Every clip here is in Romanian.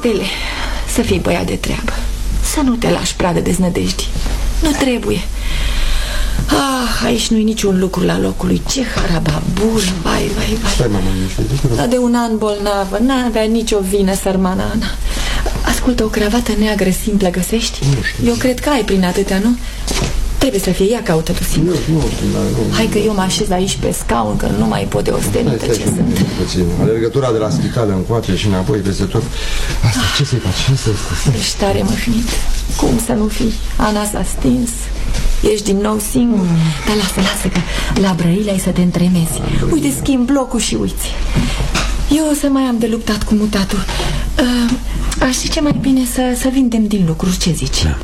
Costele, să fii băiat de treabă. Să nu te lași pradă de znădejdi. Nu trebuie. Aici nu-i niciun lucru la locul lui. Ce harababur, vai. Stai, mamă, niște. Dar de un an bolnavă, n-avea nicio vină, sărmana Ana. Ascultă, o cravată neagră simplă găsești? Eu cred că ai prin atâtea, nu? Trebuie să fie, ea, caută-tu singur. Nu. Hai că eu mă așez aici pe scaun, că nu mai pot de ostenită ce sunt. Alergătura de la spital încoace și înapoi peste tot. Asta ce să-i faci? Ești tare măhnit. Cum să nu fii? Ana s-a stins. Ești din nou singur. Dar lasă că la Brăila ai să te întremezi. Uite, schimb blocul și uiți. Eu o să mai am de luptat cu mutatul. Aș zice mai bine să vindem din lucruri. Ce zici? Da.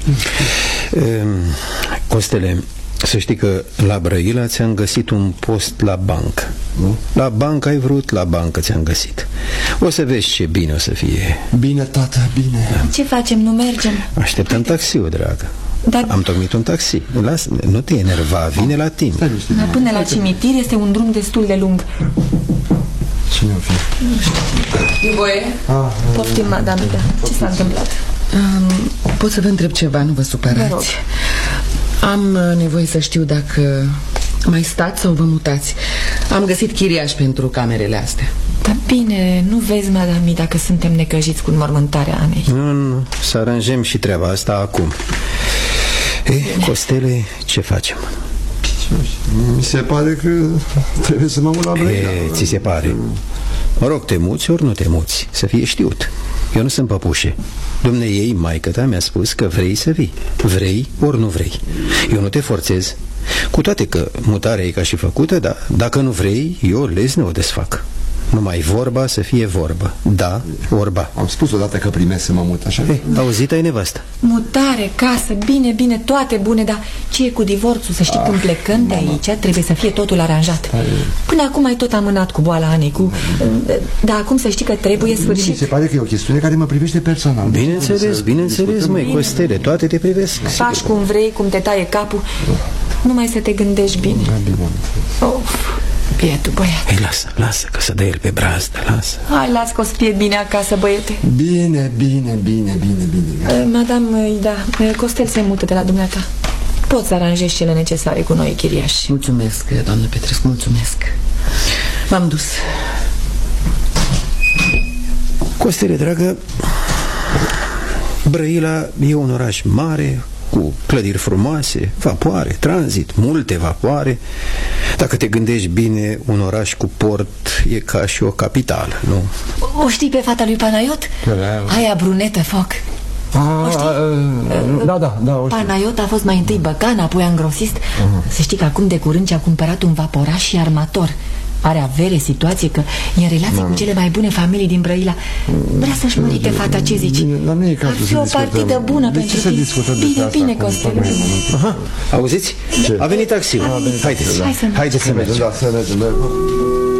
Costele, să știi că la Brăila ți-am găsit un post la bancă. La bancă ai vrut, la bancă ți-am găsit. O să vezi ce bine o să fie. Bine, tată, bine. Da. Ce facem, nu mergem? Așteptăm taxiul, dragă. Dar... Am tocmit un taxi. Nu te enerva, vine la timp. Până la cimitir este un drum destul de lung. Cine o fi? Nu știu. Ivoie? Poftim, madame, da. Ce s-a întâmplat? Pot să vă întreb ceva, nu vă supărați. Am nevoie să știu dacă mai stați sau vă mutați. Am găsit chiriaș pentru camerele astea. Dar bine, nu vezi, madame, dacă suntem necăjiți cu înmormântarea Anei. Nu, să aranjăm și treaba asta acum. Costele, ce facem? Mi se pare că trebuie să mă mut la Brăila. Ți se pare? Mă rog, te muți ori nu te muți, să fie știut. Eu nu sunt păpușe. Dumneiei, maică-ta mi-a spus că vrei să vii. Vrei ori nu vrei. Eu nu te forțez. Cu toate că mutarea e ca și făcută, dar dacă nu vrei, eu lezne o desfac. Numai vorba să fie vorbă. Da, vorba. Am spus odată că primesc să mă mut, așa? Auzit ai nevastă. Mutare, casă, bine, toate bune. Dar ce e cu divorțul? Să știi, când plecăm de aici trebuie să fie totul aranjat. Până acum ai tot amânat cu boala Anei, dar acum să știi că trebuie sfârșit. Mi se pare că e o chestiune care mă privește personal. Bineînțeles, măi, Costele, toate te privesc. Faci cum vrei, cum te taie capul. Numai să te gândești bine. Bietul băiat. Lasă, că să dă el pe brazdă, lasă. Hai, las că o să fie bine acasă, băiete. Bine. Madame, da, Costel se mută de la dumneata. Poți să aranjezi cele necesare cu noi chiriași. Mulțumesc, doamnă Petrescu, mulțumesc. M-am dus. Costele, dragă, Brăila e un oraș mare, cu clădiri frumoase, vapoare, tranzit, multe vapoare. Dacă te gândești bine, un oraș cu port e ca și o capitală, nu? O știi pe fata lui Panaiot? Aia brunetă foc. O știi? Da, o știu. Panaiot a fost mai întâi băcan, apoi angrosist. Să știi că acum de curând și-a cumpărat un vaporaș și armator. Are avere, situație, că e în relație cu cele mai bune familii din Brăila. Vrea să-și mărite fata, ce zici? Ar fi o partidă bună pentru tine. Bine, Costel. Auziți? A venit taxiul. Haideți să mergem.